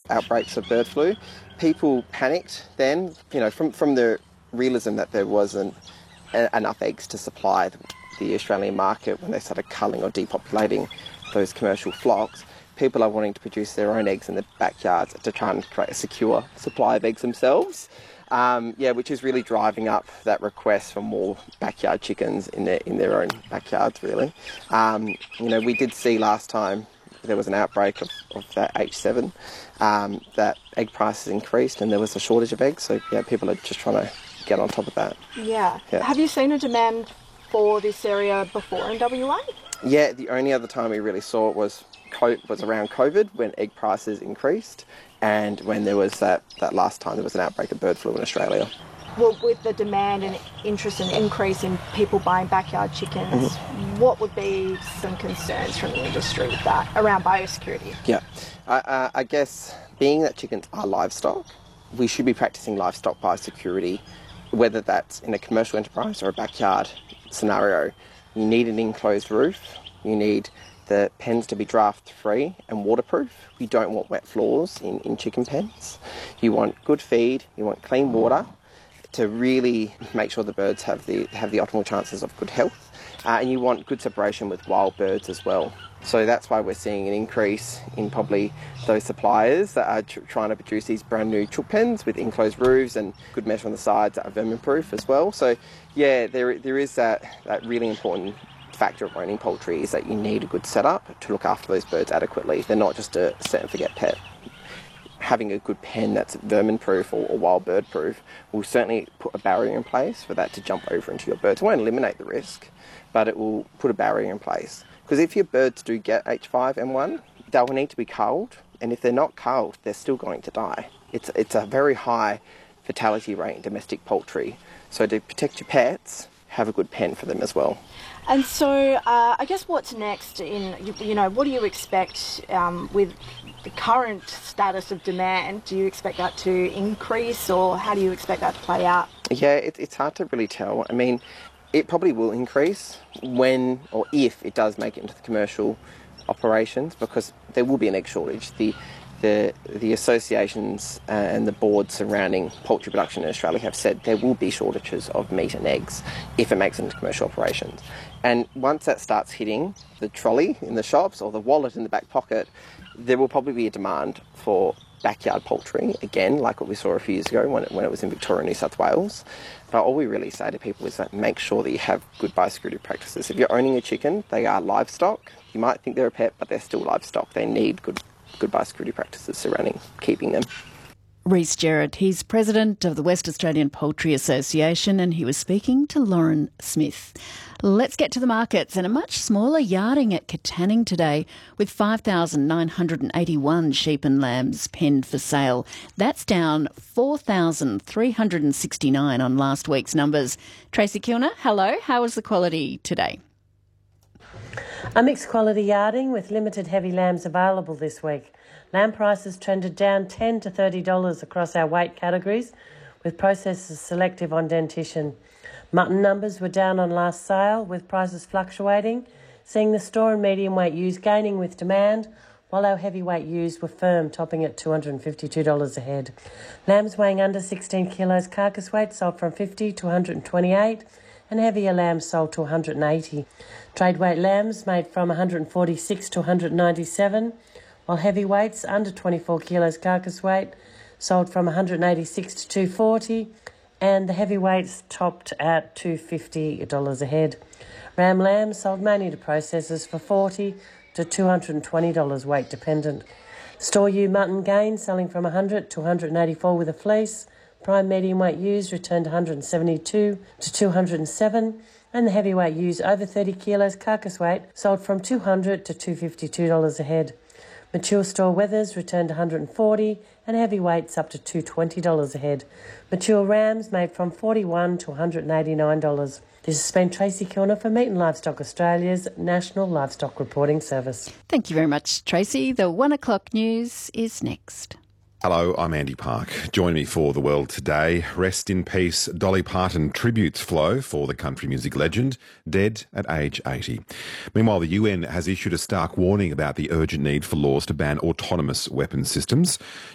outbreaks of bird flu. People panicked then, from the realism that there wasn't enough eggs to supply the Australian market when they started culling or depopulating those commercial flocks. People are wanting to produce their own eggs in their backyards to try and create a secure supply of eggs themselves. Which is really driving up that request for more backyard chickens in their own backyards, really. We did see last time there was an outbreak of that H7, that egg prices increased and there was a shortage of eggs. So, people are just trying to get on top of that. Yeah. Have you seen a demand for this area before in WA? Yeah, the only other time we really saw it was around COVID, when egg prices increased, and when there was that last time there was an outbreak of bird flu in Australia. Well, with the demand and interest and increase in people buying backyard chickens, what would be some concerns from the industry with that around biosecurity? Yeah, I guess being that chickens are livestock, we should be practicing livestock biosecurity, whether that's in a commercial enterprise or a backyard scenario. You need an enclosed roof, you need the pens to be draft-free and waterproof. You don't want wet floors in chicken pens. You want good feed, you want clean water to really make sure the birds have the optimal chances of good health. And you want good separation with wild birds as well. So that's why we're seeing an increase in probably those suppliers that are trying to produce these brand new chook pens with enclosed roofs and good mesh on the sides that are vermin-proof as well. So there is that really important factor of owning poultry, is that you need a good setup to look after those birds adequately. They're not just a set and forget pet. Having a good pen that's vermin proof or wild bird proof will certainly put a barrier in place for that to jump over into your birds. It won't eliminate the risk, but it will put a barrier in place. Because if your birds do get H5N1, they'll need to be culled, and if they're not culled, they're still going to die. It's a very high fatality rate in domestic poultry. So to protect your pets, have a good pen for them as well. And so I guess what's next what do you expect with the current status of demand? Do you expect that to increase, or how do you expect that to play out? Yeah, it's hard to really tell. I mean, it probably will increase when or if it does make it into the commercial operations, because there will be an egg shortage. The associations and the boards surrounding poultry production in Australia have said there will be shortages of meat and eggs if it makes it into commercial operations. And once that starts hitting the trolley in the shops or the wallet in the back pocket, there will probably be a demand for backyard poultry, again, like what we saw a few years ago when it was in Victoria and New South Wales. But all we really say to people is that make sure that you have good biosecurity practices. If you're owning a chicken, they are livestock. You might think they're a pet, but they're still livestock. They need good biosecurity practices surrounding keeping them. Rhys Gerard, he's president of the West Australian Poultry Association, and he was speaking to Lauren Smith. Let's get to the markets, and a much smaller yarding at Katanning today with 5,981 sheep and lambs penned for sale. That's down 4,369 on last week's numbers. Tracy Kilner, hello. How was the quality today? A mixed quality yarding with limited heavy lambs available this week. Lamb prices trended down $10 to $30 across our weight categories, with processors selective on dentition. Mutton numbers were down on last sale, with prices fluctuating, seeing the store and medium weight ewes gaining with demand, while our heavyweight ewes were firm, topping at $252 a head. Lambs weighing under 16 kilos carcass weight sold from $50 to $128, and heavier lambs sold to $180. Trade weight lambs made from $146 to $197, while heavyweights under 24 kilos carcass weight sold from $186 to $240, and the heavyweights topped at $250 a head. Ram lambs sold mainly to processors for $40 to $220 weight dependent. Store ewe mutton gains selling from $100 to $184 with a fleece. Prime medium weight ewes returned $172 to $207, and the heavyweight ewes over 30 kilos carcass weight sold from $200 to $252 a head. Mature store wethers returned $140, and heavyweights up to $220 a head. Mature rams made from $41 to $189. This has been Tracy Kilner for Meat and Livestock Australia's National Livestock Reporting Service. Thank you very much, Tracy. The 1 o'clock news is next. Hello, I'm Andy Park. Join me for The World Today. Rest in peace, Dolly Parton tributes flow for the country music legend, dead at age 80. Meanwhile, the UN has issued a stark warning about the urgent need for laws to ban autonomous weapons systems.